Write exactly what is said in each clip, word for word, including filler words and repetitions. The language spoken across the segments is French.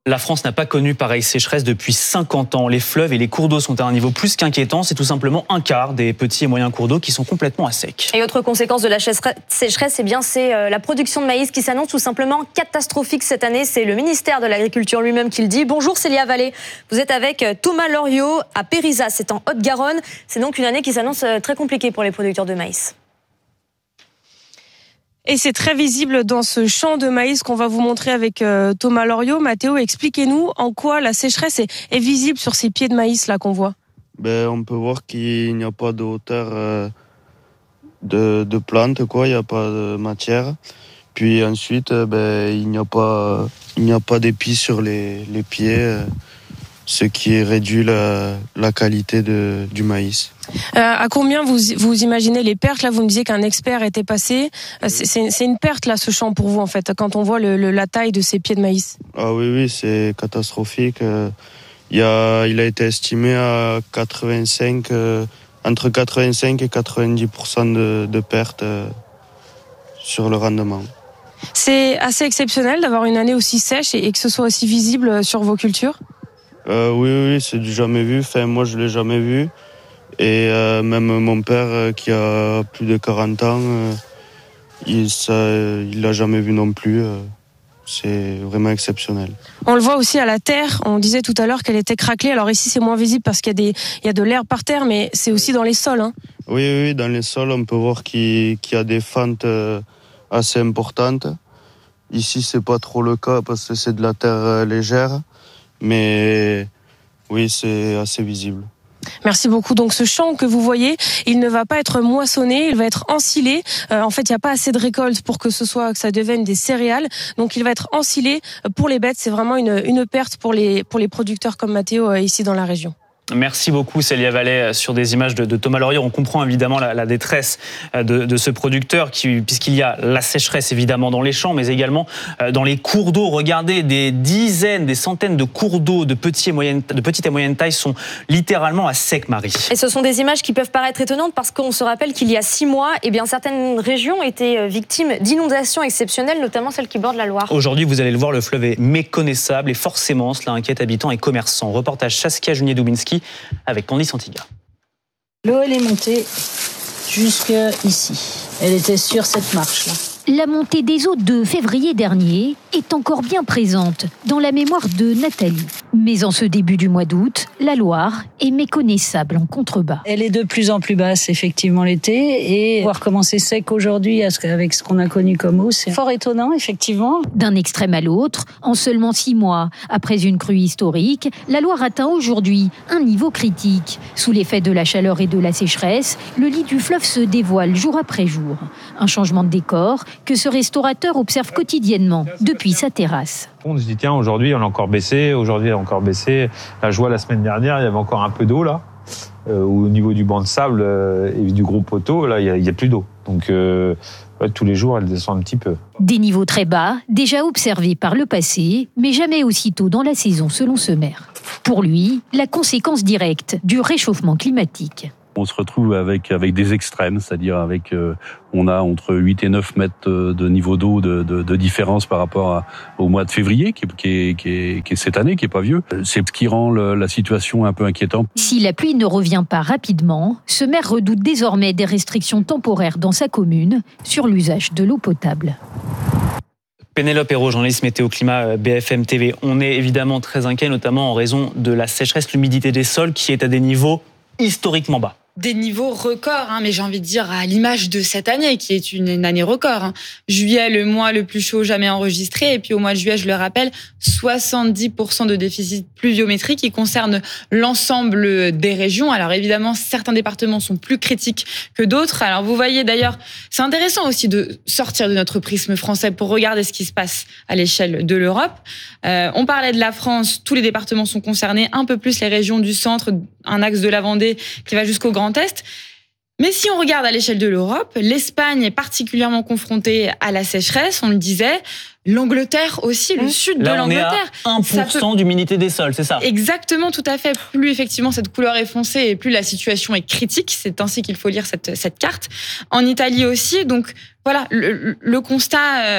La France n'a pas connu pareille sécheresse depuis cinquante ans. Les fleuves et les cours d'eau sont à un niveau plus qu'inquiétant. C'est tout simplement un quart des petits et moyens cours d'eau qui sont complètement à sec. Et autre conséquence de la sécheresse, eh bien, c'est la production de maïs qui s'annonce tout simplement catastrophique cette année. C'est le ministère de l'Agriculture lui-même qui le dit. Bonjour Célia Vallée, vous êtes avec Thomas Loriot à Périsas, c'est en Haute-Garonne. C'est donc une année qui s'annonce très compliquée pour les producteurs de maïs. Et c'est très visible dans ce champ de maïs qu'on va vous montrer avec euh, Thomas Loriot. Mathéo, expliquez-nous en quoi la sécheresse est, est visible sur ces pieds de maïs là qu'on voit. Ben, on peut voir qu'il n'y a pas de hauteur euh, de, de plantes, quoi. Il n'y a pas de matière. Puis ensuite, euh, ben, il n'y a pas, il n'y a pas d'épi sur les, les pieds, euh, ce qui réduit la, la qualité de, du maïs. Euh, à combien vous, vous imaginez les pertes? Là, vous me disiez qu'un expert était passé. C'est, c'est, c'est une perte, là, ce champ pour vous, en fait, quand on voit le, le, la taille de ces pieds de maïs. Ah oui, oui, c'est catastrophique. Il, y a, il a été estimé à quatre-vingt-cinq, euh, entre quatre-vingt-cinq et quatre-vingt-dix pour cent de, de pertes euh, sur le rendement. C'est assez exceptionnel d'avoir une année aussi sèche et, et que ce soit aussi visible sur vos cultures. Euh, oui, oui, c'est du jamais vu. Enfin, moi, je l'ai jamais vu. Et euh, même mon père, euh, qui a plus de quarante ans, euh, il ça, il l'a jamais vu non plus. Euh, c'est vraiment exceptionnel. On le voit aussi à la terre. On disait tout à l'heure qu'elle était craquelée. Alors ici, c'est moins visible parce qu'il y a, des, il y a de l'herbe par terre, mais c'est aussi dans les sols. Hein. Oui, oui, dans les sols, on peut voir qu'il, qu'il y a des fentes euh, assez importantes. Ici, c'est pas trop le cas parce que c'est de la terre légère. Mais oui, c'est assez visible. Merci beaucoup. Donc ce champ que vous voyez, il ne va pas être moissonné, il va être ensilé. Euh, en fait, il n'y a pas assez de récolte pour que ce soit que ça devienne des céréales. Donc il va être ensilé pour les bêtes. C'est vraiment une, une perte pour les, pour les producteurs comme Mathéo euh, ici dans la région. Merci beaucoup Célia Vallée sur des images de, de Thomas Loriot. On comprend évidemment la, la détresse de, de ce producteur qui, puisqu'il y a la sécheresse évidemment dans les champs, mais également dans les cours d'eau. Regardez, des dizaines, des centaines de cours d'eau de, petits et moyennes, de petite et moyenne taille sont littéralement à sec, Marie. Et ce sont des images qui peuvent paraître étonnantes parce qu'on se rappelle qu'il y a six mois, eh bien, certaines régions étaient victimes d'inondations exceptionnelles, notamment celles qui bordent la Loire. Aujourd'hui, vous allez le voir, le fleuve est méconnaissable et forcément cela inquiète habitants et commerçants. Reportage Saskia Junier-Doubinski avec Candice Antiga. L'eau, elle est montée jusque ici. Elle était sur cette marche-là. La montée des eaux de février dernier est encore bien présente dans la mémoire de Nathalie. Mais en ce début du mois d'août, la Loire est méconnaissable en contrebas. Elle est de plus en plus basse, effectivement, l'été. Et voir comment c'est sec aujourd'hui avec ce qu'on a connu comme eau, c'est fort étonnant, effectivement. D'un extrême à l'autre, en seulement six mois, après une crue historique, la Loire atteint aujourd'hui un niveau critique. Sous l'effet de la chaleur et de la sécheresse, le lit du fleuve se dévoile jour après jour. Un changement de décor que ce restaurateur observe quotidiennement depuis sa terrasse. On se dit tiens, aujourd'hui on a encore baissé, aujourd'hui elle a encore baissé. Là, je vois la semaine dernière, il y avait encore un peu d'eau là. Euh, au niveau du banc de sable euh, et du gros poteau, là il y a, il y a plus d'eau. Donc euh, ouais, tous les jours elle descend un petit peu. Des niveaux très bas, déjà observés par le passé, mais jamais aussitôt dans la saison selon ce maire. Pour lui, la conséquence directe du réchauffement climatique. On se retrouve avec avec des extrêmes, c'est-à-dire avec euh, on a entre huit et neuf mètres de niveau d'eau de, de, de différence par rapport à, au mois de février, qui, qui, est, qui, est, qui est cette année, qui est pas vieux. C'est ce qui rend le, la situation un peu inquiétante. Si la pluie ne revient pas rapidement, ce maire redoute désormais des restrictions temporaires dans sa commune sur l'usage de l'eau potable. Pénélope Hérault, journaliste météo climat B F M T V. On est évidemment très inquiet, notamment en raison de la sécheresse, l'humidité des sols qui est à des niveaux historiquement bas. Des niveaux records, hein, mais j'ai envie de dire à l'image de cette année, qui est une, une année record. Hein. Juillet, le mois le plus chaud jamais enregistré, et puis au mois de juillet, je le rappelle, soixante-dix pour cent de déficit pluviométrique qui concerne l'ensemble des régions. Alors évidemment, certains départements sont plus critiques que d'autres. Alors vous voyez d'ailleurs, c'est intéressant aussi de sortir de notre prisme français pour regarder ce qui se passe à l'échelle de l'Europe. Euh, on parlait de la France, tous les départements sont concernés, un peu plus les régions du centre, un axe de la Vendée qui va jusqu'au Grand Est. Mais si on regarde à l'échelle de l'Europe, l'Espagne est particulièrement confrontée à la sécheresse, on le disait. L'Angleterre aussi, le mmh. sud Là, de l'Angleterre. Là, on est à un pour cent peut... d'humidité des sols, c'est ça? Exactement, tout à fait. Plus effectivement cette couleur est foncée et plus la situation est critique. C'est ainsi qu'il faut lire cette, cette carte. En Italie aussi, donc voilà, le, le constat... Euh,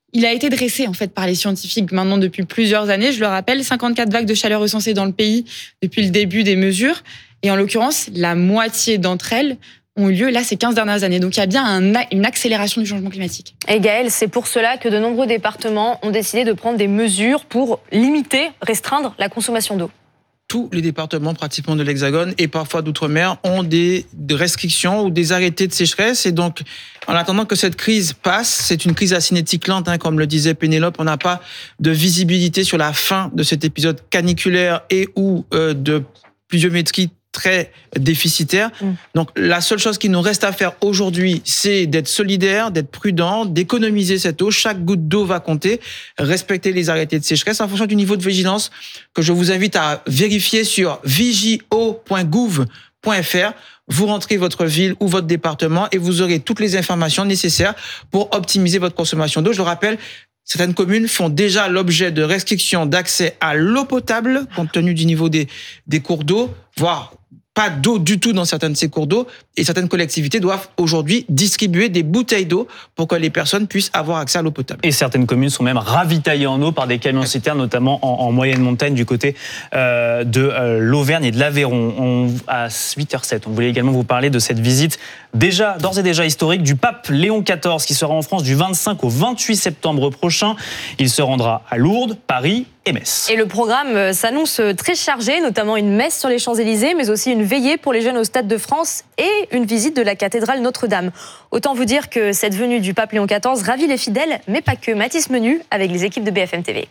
il a été dressé en fait par les scientifiques maintenant depuis plusieurs années. Je le rappelle, cinquante-quatre vagues de chaleur recensées dans le pays depuis le début des mesures. Et en l'occurrence, la moitié d'entre elles ont eu lieu là ces quinze dernières années. Donc il y a bien un, une accélération du changement climatique. Et Gaëlle, c'est pour cela que de nombreux départements ont décidé de prendre des mesures pour limiter, restreindre la consommation d'eau. Tous les départements pratiquement de l'Hexagone et parfois d'outre-mer ont des, des restrictions ou des arrêtés de sécheresse. Et donc, en attendant que cette crise passe, c'est une crise acinétique lente, hein, comme le disait Pénélope, on n'a pas de visibilité sur la fin de cet épisode caniculaire et ou euh, de pluviométrie très déficitaire. Mmh. Donc, la seule chose qui nous reste à faire aujourd'hui, c'est d'être solidaire, d'être prudent, d'économiser cette eau. Chaque goutte d'eau va compter. Respecter les arrêtés de sécheresse en fonction du niveau de vigilance que je vous invite à vérifier sur vigio point gouv point fr. Vous rentrez votre ville ou votre département et vous aurez toutes les informations nécessaires pour optimiser votre consommation d'eau. Je le rappelle, certaines communes font déjà l'objet de restrictions d'accès à l'eau potable compte tenu du niveau des, des cours d'eau, voire pas d'eau du tout dans certains de ces cours d'eau. Et certaines collectivités doivent aujourd'hui distribuer des bouteilles d'eau pour que les personnes puissent avoir accès à l'eau potable. Et certaines communes sont même ravitaillées en eau par des camions-citernes, notamment en, en moyenne montagne du côté euh, de euh, l'Auvergne et de l'Aveyron. On, à huit heures zéro sept, on voulait également vous parler de cette visite déjà, d'ores et déjà historique du pape Léon quatorze qui sera en France du vingt-cinq au vingt-huit septembre prochain. Il se rendra à Lourdes, Paris et Metz. Et le programme s'annonce très chargé, notamment une messe sur les Champs-Élysées, mais aussi une veillée pour les jeunes au Stade de France et une visite de la cathédrale Notre-Dame. Autant vous dire que cette venue du pape Léon quatorze ravit les fidèles, mais pas que. Mathis Menu avec les équipes de B F M T V.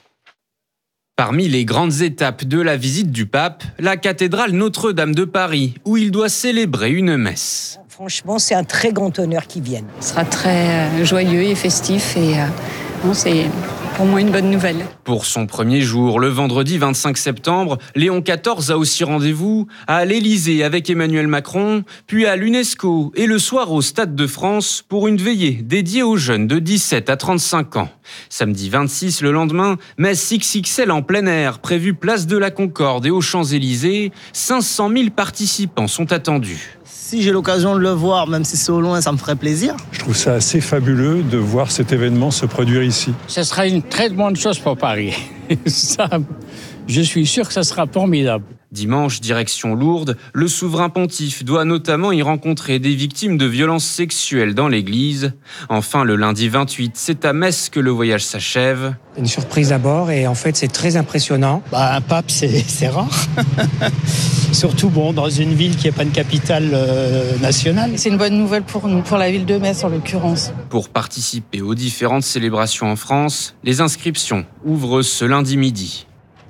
Parmi les grandes étapes de la visite du pape, la cathédrale Notre-Dame de Paris, où il doit célébrer une messe. Franchement, c'est un très grand honneur qu'il vienne. Ce sera très joyeux et festif et euh, bon, c'est pour moi une bonne nouvelle. Pour son premier jour, le vendredi vingt-cinq septembre, Léon quatorze a aussi rendez-vous à l'Élysée avec Emmanuel Macron, puis à l'UNESCO et le soir au Stade de France pour une veillée dédiée aux jeunes de dix-sept à trente-cinq ans. Samedi vingt-six, le lendemain, messe X X L en plein air, prévue place de la Concorde et aux Champs-Élysées. cinq cent mille participants sont attendus. Si j'ai l'occasion de le voir, même si c'est au loin, ça me ferait plaisir. Je trouve ça assez fabuleux de voir cet événement se produire ici. Ce sera une très bonne chose pour Paris. Ça, je suis sûr que ça sera formidable. Dimanche, direction Lourdes, le souverain pontife doit notamment y rencontrer des victimes de violences sexuelles dans l'église. Enfin, le lundi vingt-huit, c'est à Metz que le voyage s'achève. Une surprise à bord et en fait c'est très impressionnant. Bah, un pape c'est, c'est rare. Surtout bon, dans une ville qui n'est pas une capitale euh, nationale. C'est une bonne nouvelle pour nous, pour la ville de Metz en l'occurrence. Pour participer aux différentes célébrations en France, les inscriptions ouvrent ce lundi midi.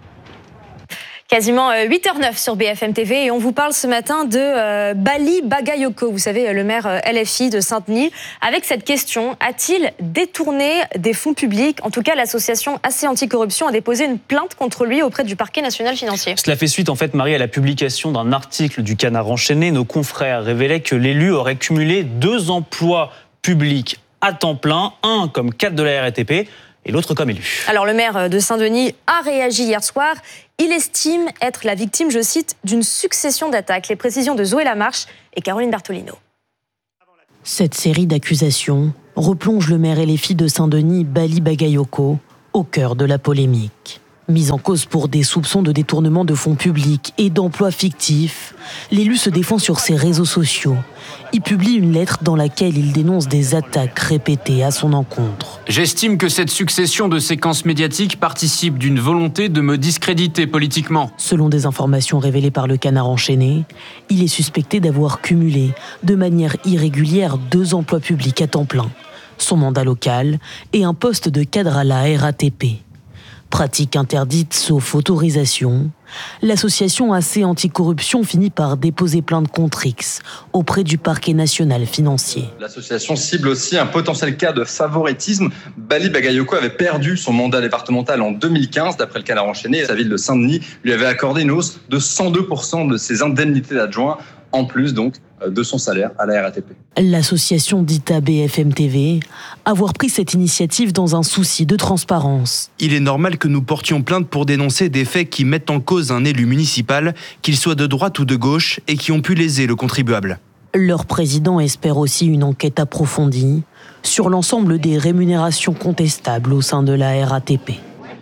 Quasiment huit heures neuf sur B F M T V et on vous parle ce matin de euh, Bali Bagayoko, vous savez, le maire L F I de Saint-Denis, avec cette question, a-t-il détourné des fonds publics ? En tout cas, l'association A C Anticorruption a déposé une plainte contre lui auprès du parquet national financier. Cela fait suite, en fait, Marie, à la publication d'un article du Canard enchaîné. Nos confrères révélaient que l'élu aurait cumulé deux emplois publics à temps plein, un comme cadre de la R A T P et l'autre comme élu. Alors le maire de Saint-Denis a réagi hier soir. Il estime être la victime, je cite, d'une succession d'attaques. Les précisions de Zoé Lamarche et Caroline Bertolino. Cette série d'accusations replonge le maire L F I de Saint-Denis, Bali Bagayoko, au cœur de la polémique. Mis en cause pour des soupçons de détournement de fonds publics et d'emplois fictifs, l'élu se défend sur ses réseaux sociaux. Il publie une lettre dans laquelle il dénonce des attaques répétées à son encontre. J'estime que cette succession de séquences médiatiques participe d'une volonté de me discréditer politiquement. Selon des informations révélées par le Canard enchaîné, il est suspecté d'avoir cumulé de manière irrégulière deux emplois publics à temps plein, son mandat local et un poste de cadre à la R A T P. Pratique interdite sauf autorisation, l'association A C Anticorruption finit par déposer plainte contre X auprès du parquet national financier. L'association cible aussi un potentiel cas de favoritisme. Bali Bagayoko avait perdu son mandat départemental en deux mille quinze, d'après le Canard enchaîné. Sa ville de Saint-Denis lui avait accordé une hausse de cent deux pour cent de ses indemnités d'adjoint, en plus donc de son salaire à la R A T P. L'association dit à B F M T V avoir pris cette initiative dans un souci de transparence. Il est normal que nous portions plainte pour dénoncer des faits qui mettent en cause un élu municipal, qu'il soit de droite ou de gauche, et qui ont pu léser le contribuable. Leur président espère aussi une enquête approfondie sur l'ensemble des rémunérations contestables au sein de la R A T P.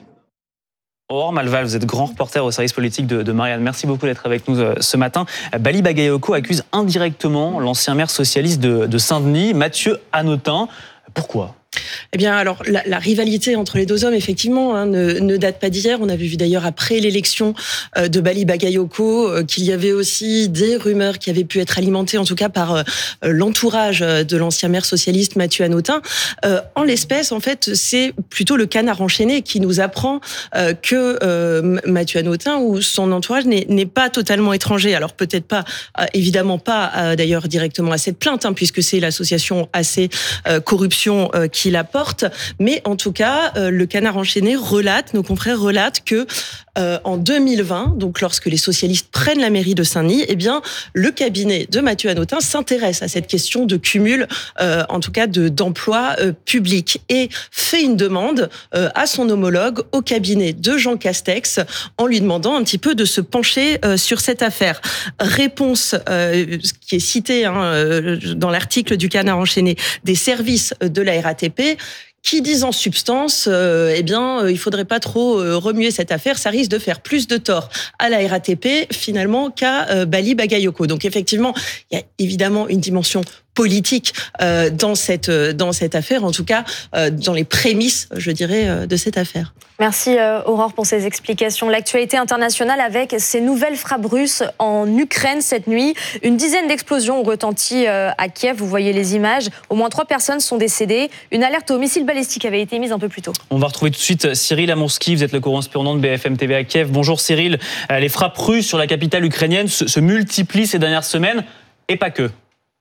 Aurore Malval, vous êtes grand reporter au service politique de, de Marianne. Merci beaucoup d'être avec nous euh, ce matin. Bali Bagayoko accuse indirectement l'ancien maire socialiste de, de Saint-Denis, Mathieu Hanotin. Pourquoi ? Eh bien, alors, la, la rivalité entre les deux hommes, effectivement, hein, ne, ne date pas d'hier. On avait vu d'ailleurs après l'élection euh, de Bali Bagayoko euh, qu'il y avait aussi des rumeurs qui avaient pu être alimentées, en tout cas par euh, l'entourage de l'ancien maire socialiste Mathieu Hanotin. Euh, en l'espèce, en fait, c'est plutôt le canard enchaîné qui nous apprend euh, que euh, Mathieu Hanotin ou son entourage n'est, n'est pas totalement étranger. Alors peut-être pas, euh, évidemment pas, euh, d'ailleurs directement à cette plainte, hein, puisque c'est l'association A C euh, Corruption euh, qui la porte, mais en tout cas, euh, le canard enchaîné relate, nos confrères relatent que euh, en deux mille vingt, donc lorsque les socialistes prennent la mairie de Saint-Denis, eh bien, le cabinet de Mathieu Hanotin s'intéresse à cette question de cumul, euh, en tout cas de d'emploi euh, public, et fait une demande euh, à son homologue au cabinet de Jean Castex en lui demandant un petit peu de se pencher euh, sur cette affaire. Réponse euh, qui est citée hein, euh, dans l'article du canard enchaîné des services de la R A T P, qui disent en substance, euh, eh bien, euh, il faudrait pas trop euh, remuer cette affaire, ça risque de faire plus de tort à la R A T P finalement qu'à euh, Bali Bagayoko. Donc effectivement, il y a évidemment une dimension politique euh, dans cette euh, dans cette affaire, en tout cas euh, dans les prémices, je dirais, euh, de cette affaire. Merci euh, Aurore pour ces explications. L'actualité internationale avec ces nouvelles frappes russes en Ukraine cette nuit. Une dizaine d'explosions ont retenti euh, à Kiev. Vous voyez les images. Au moins trois personnes sont décédées. Une alerte au missile balistique avait été mise un peu plus tôt. On va retrouver tout de suite Cyril Amourski. Vous êtes le correspondant de B F M T V à Kiev. Bonjour Cyril. Les frappes russes sur la capitale ukrainienne se, se multiplient ces dernières semaines et pas que.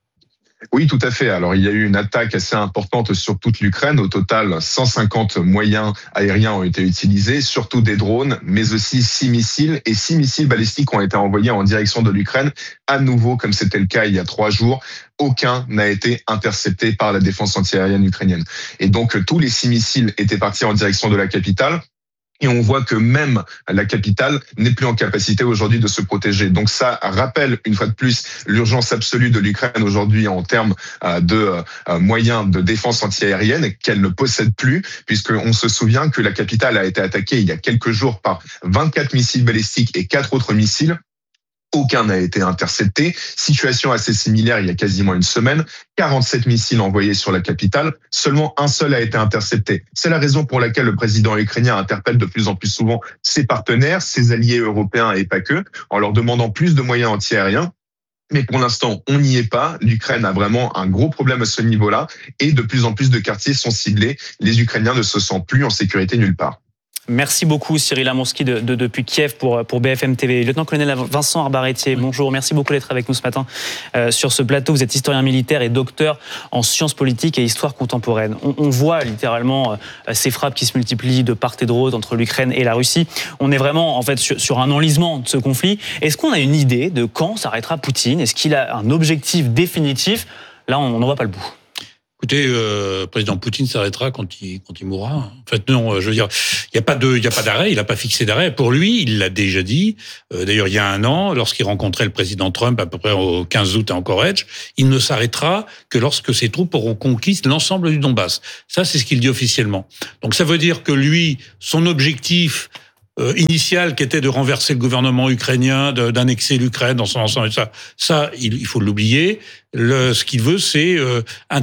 Oui, tout à fait. Alors, il y a eu une attaque assez importante sur toute l'Ukraine. Au total, cent cinquante moyens aériens ont été utilisés, surtout des drones, mais aussi six missiles. Et six missiles balistiques ont été envoyés en direction de l'Ukraine. À nouveau, comme c'était le cas il y a trois jours, aucun n'a été intercepté par la défense antiaérienne ukrainienne. Et donc, tous les six missiles étaient partis en direction de la capitale. Et on voit que même la capitale n'est plus en capacité aujourd'hui de se protéger. Donc ça rappelle une fois de plus l'urgence absolue de l'Ukraine aujourd'hui en termes de moyens de défense antiaérienne qu'elle ne possède plus, puisqu'on se souvient que la capitale a été attaquée il y a quelques jours par vingt-quatre missiles balistiques et quatre autres missiles. Aucun n'a été intercepté. Situation assez similaire il y a quasiment une semaine. quarante-sept missiles envoyés sur la capitale. Seulement un seul a été intercepté. C'est la raison pour laquelle le président ukrainien interpelle de plus en plus souvent ses partenaires, ses alliés européens et pas que, en leur demandant plus de moyens antiaériens. Mais pour l'instant, on n'y est pas. L'Ukraine a vraiment un gros problème à ce niveau-là et de plus en plus de quartiers sont ciblés. Les Ukrainiens ne se sentent plus en sécurité nulle part. Merci beaucoup Cyril Amourski de, de, depuis Kiev pour, pour B F M T V. Lieutenant-colonel Vincent Arbaretier, bonjour, merci beaucoup d'être avec nous ce matin euh, sur ce plateau. Vous êtes historien militaire et docteur en sciences politiques et histoire contemporaine. On, on voit littéralement euh, ces frappes qui se multiplient de part et d'autre entre l'Ukraine et la Russie. On est vraiment en fait sur, sur un enlisement de ce conflit. Est-ce qu'on a une idée de quand s'arrêtera Poutine ? Est-ce qu'il a un objectif définitif ? Là, on n'en voit pas le bout. Écoutez, euh, le président Poutine s'arrêtera quand il quand il mourra. En fait, non, je veux dire, il y a pas de, il y a pas d'arrêt. Il a pas fixé d'arrêt. Pour lui, il l'a déjà dit. Euh, d'ailleurs, il y a un an, lorsqu'il rencontrait le président Trump, à peu près au quinze août à Anchorage, il ne s'arrêtera que lorsque ses troupes auront conquis l'ensemble du Donbass. Ça, c'est ce qu'il dit officiellement. Donc, ça veut dire que lui, son objectif Euh, initial qui était de renverser le gouvernement ukrainien, de, d'annexer l'Ukraine dans son ensemble, ça, ça, il, il faut l'oublier. Le, ce qu'il veut, c'est euh,